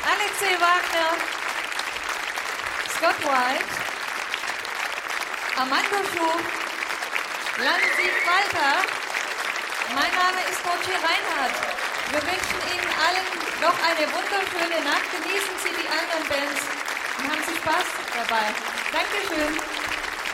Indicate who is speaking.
Speaker 1: Alexei Wagner, Scott White, Armando Schuf, Lansied Walter. Mein Name ist Dorothee Reinhardt. Wir wünschen Ihnen allen noch eine wunderschöne Nacht. Genießen Sie die anderen Bands und haben Sie Spaß dabei. Dankeschön.